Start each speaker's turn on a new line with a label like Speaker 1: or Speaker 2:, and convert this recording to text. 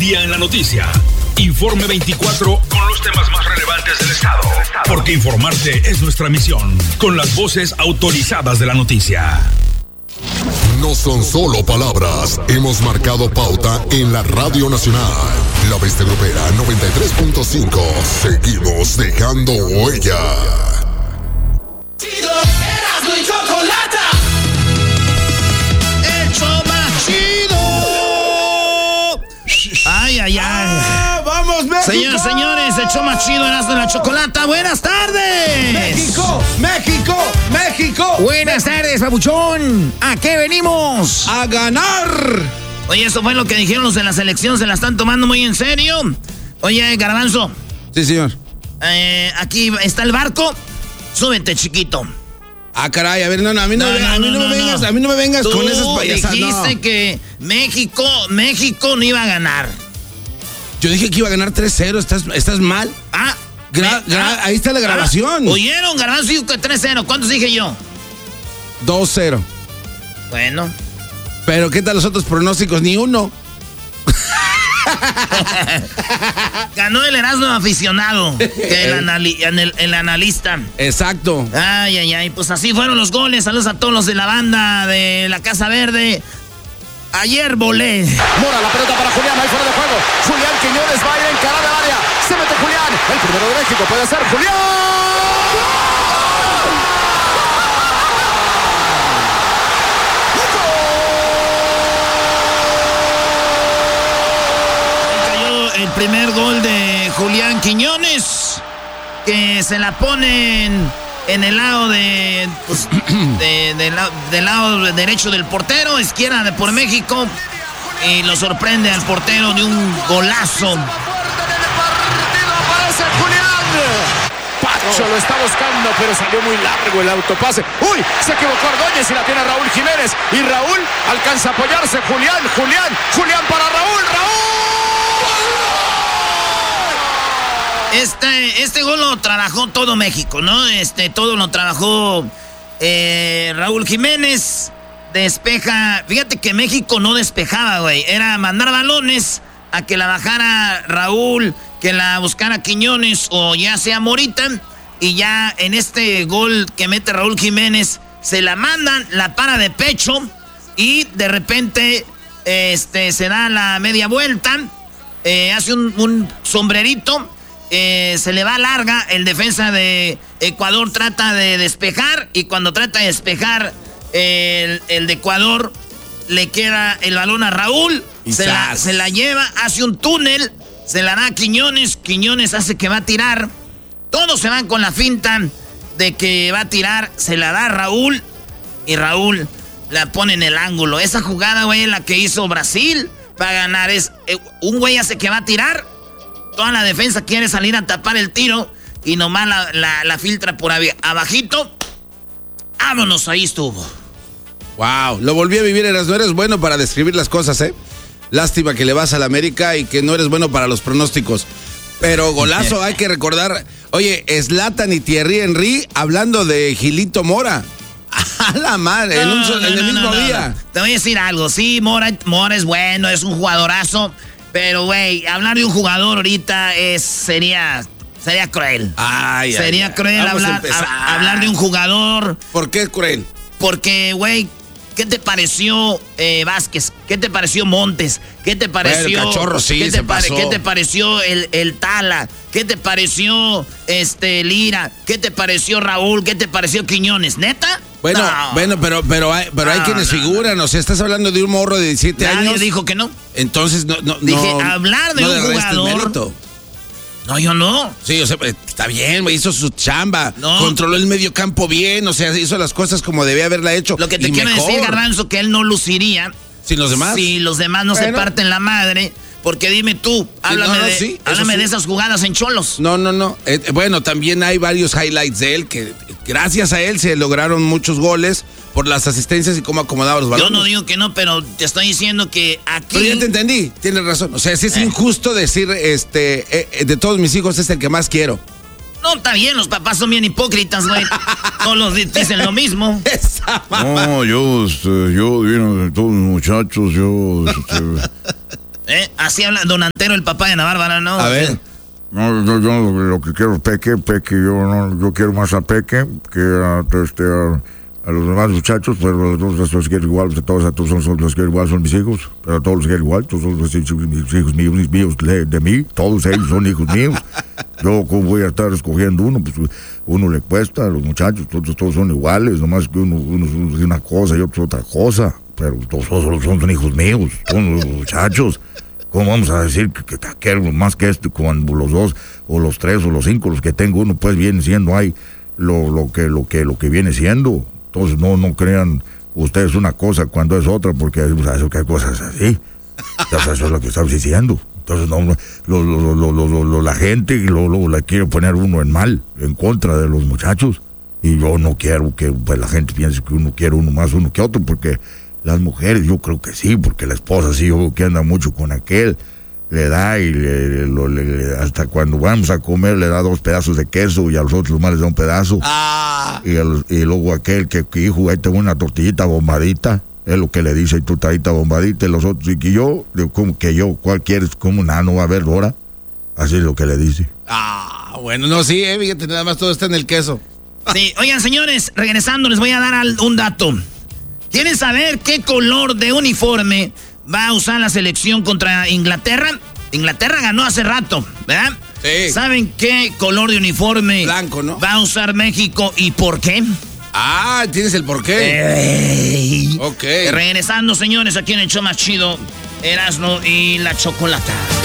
Speaker 1: día en la noticia. Informe 24 con los temas más relevantes del estado. Porque informarte es nuestra misión. Con las voces autorizadas de la noticia.
Speaker 2: No son solo palabras. Hemos marcado pauta en la Radio Nacional. La Bestia Grupera 93.5. Seguimos dejando huella.
Speaker 3: Chido, Erasmo y Chocolata.
Speaker 4: El show más chido. Ay, ay, ay.
Speaker 5: ¡Vamos, México!
Speaker 4: Señoras, señores, el show más chido, Erasmo y la Chocolata. ¡Buenas tardes!
Speaker 5: ¡México! ¡México! ¡México!
Speaker 4: Buenas tardes, babuchón. ¿A qué venimos?
Speaker 5: ¡A ganar!
Speaker 4: Oye, eso fue lo que dijeron los de la selección. Se la están tomando muy en serio. Oye, Garbanzo.
Speaker 5: Sí, señor.
Speaker 4: Aquí está el barco. Súbete, chiquito.
Speaker 5: Ah, caray, a ver, no, a mí no me vengas
Speaker 4: Tú
Speaker 5: con esas payasadas.
Speaker 4: dijiste que México no iba a ganar.
Speaker 5: Yo dije que iba a ganar 3-0, ¿estás mal?
Speaker 4: Ah,
Speaker 5: ahí está la grabación.
Speaker 4: ¿Oyeron? Garbanzo dijo que 3-0. ¿Cuántos dije yo?
Speaker 5: 2-0.
Speaker 4: Bueno.
Speaker 5: Pero ¿qué tal los otros pronósticos? Ni uno.
Speaker 4: Ganó el Erasmo aficionado, que el analista.
Speaker 5: Exacto.
Speaker 4: Ay, ay, ay, pues así fueron los goles. Saludos a todos los de la banda de la Casa Verde. Ayer volé.
Speaker 6: Mora, la pelota para Julián, ahí fuera de juego. Julián Quiñones va a ir a encarar el área. Se mete Julián, el primero de México puede ser Julián.
Speaker 4: El primer gol de Julián Quiñones, que se la ponen en el lado del lado derecho del portero, izquierda de por México, y lo sorprende al portero de un golazo.
Speaker 6: Aparece Julián. Pacho lo está buscando, pero salió muy largo el autopase. ¡Uy! Se equivocó Ordóñez y la tiene Raúl Jiménez. Y Raúl alcanza a apoyarse. Julián para Raúl.
Speaker 4: Este gol lo trabajó todo México, ¿no? Todo lo trabajó Raúl Jiménez. Despeja. Fíjate que México no despejaba, güey. Era mandar balones a que la bajara Raúl, que la buscara Quiñones o ya sea Morita. Y ya en este gol que mete Raúl Jiménez, se la mandan, la para de pecho y de repente se da la media vuelta, hace un sombrerito. Se le va larga, el defensa de Ecuador trata de despejar y cuando trata de despejar el de Ecuador le queda el balón a Raúl, se la lleva, hace un túnel, se la da a Quiñones hace que va a tirar, todos se van con la finta de que va a tirar, se la da a Raúl y Raúl la pone en el ángulo. Esa jugada, güey, la que hizo Brasil para ganar es, un güey hace que va a tirar. Toda la defensa quiere salir a tapar el tiro y nomás la filtra por abajito. Vámonos, ahí estuvo.
Speaker 5: Wow, lo volví a vivir, Erasmo. Eres bueno para describir las cosas, ¿eh? Lástima que le vas a la América y que no eres bueno para los pronósticos. Pero golazo, hay que recordar. Oye, Zlatan y Thierry Henry hablando de Gilito Mora. A la madre, en el mismo día.
Speaker 4: Te voy a decir algo, sí, Mora es bueno, es un jugadorazo. Pero, güey, hablar de un jugador ahorita sería cruel. Sería cruel hablar de un jugador.
Speaker 5: ¿Por qué es cruel?
Speaker 4: Porque, güey, ¿qué te pareció Vázquez? ¿Qué te pareció Montes? ¿Qué te pareció?
Speaker 5: El Cachorro, sí,
Speaker 4: ¿Qué
Speaker 5: se pasó.
Speaker 4: ¿Qué te pareció el Tala? ¿Qué te pareció Lira? ¿Qué te pareció Raúl? ¿Qué te pareció Quiñones? ¿Neta?
Speaker 5: Bueno, pero hay quienes figuran, o sea, estás hablando de un morro de 17 años.
Speaker 4: Nadie dijo que no.
Speaker 5: Entonces,
Speaker 4: Dije, hablar de un jugador. No, yo no.
Speaker 5: Sí, o sea, está bien, güey, hizo su chamba.
Speaker 4: No.
Speaker 5: Controló el medio campo bien, o sea, hizo las cosas como debía haberla hecho.
Speaker 4: Lo que te quiero decir, Garbanzo, que él no luciría.
Speaker 5: ¿Sin los demás?
Speaker 4: Si los demás no se parten la madre. Porque dime tú, háblame de esas jugadas en Cholos.
Speaker 5: No. Bueno, también hay varios highlights de él que gracias a él se lograron muchos goles por las asistencias y cómo acomodaba los balones.
Speaker 4: Yo no digo que no, pero te estoy diciendo que aquí...
Speaker 5: Pero ya te entendí, tienes razón. O sea, sí es injusto decir, de todos mis hijos es el que más quiero.
Speaker 4: No, está bien, los papás son bien hipócritas, güey. Todos dicen lo mismo.
Speaker 7: No, yo, de todos los muchachos,
Speaker 4: Así habla Don Antero, el papá de Ana Bárbara, ¿no?
Speaker 5: A ver.
Speaker 7: No, yo lo que quiero es Peque, yo quiero más a Peque que a los demás muchachos, pero los quiero igual, todos los quiero igual, son mis hijos, pero todos los quiero igual, todos son mis hijos míos de mí, todos ellos son hijos míos. Yo, ¿cómo voy a estar escogiendo uno? Pues uno le cuesta, a los muchachos, todos son iguales, nomás que uno es una cosa y otro otra cosa, pero todos son hijos míos, son los muchachos. ¿Cómo vamos a decir que aquel más que cuando los dos, o los tres, o los cinco, los que tengo uno, pues viene siendo ahí lo que viene siendo? Entonces no crean ustedes una cosa cuando es otra, porque hay cosas así. Entonces, eso es lo que estamos diciendo. Entonces la gente luego la quiere poner uno en mal, en contra de los muchachos. Y yo no quiero que pues, la gente piense que uno quiere uno más uno que otro, porque las mujeres yo creo que sí, porque la esposa sí, yo creo que anda mucho con aquel, le da y hasta cuando vamos a comer le da 2 pedazos de queso y a los otros más les da un pedazo. Y luego aquel que hijo, ahí tengo una tortillita bombadita, es lo que le dice, tu tortillita bombadita, y los otros, y que yo, como que yo, ¿cuál quieres? Como no va a haber hora, así es lo que le dice.
Speaker 5: Bueno, no, sí, fíjate, nada más todo está en el queso.
Speaker 4: Sí, oigan señores, regresando les voy a dar un dato. ¿Quieren saber qué color de uniforme va a usar la selección contra Inglaterra? Inglaterra ganó hace rato, ¿verdad?
Speaker 5: Sí.
Speaker 4: ¿Saben qué color de uniforme
Speaker 5: blanco, ¿no?
Speaker 4: va a usar México y por qué?
Speaker 5: ¿Tienes el por qué? Ok.
Speaker 4: Regresando, señores, aquí en el show más chido, Erasmo y la Chocolata.